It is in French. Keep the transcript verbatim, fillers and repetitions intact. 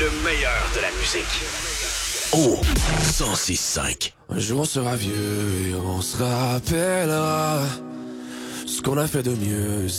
le meilleur de la musique. Oh, cent six cinq. Un jour on sera vieux et on se rappellera ce qu'on a fait de mieux.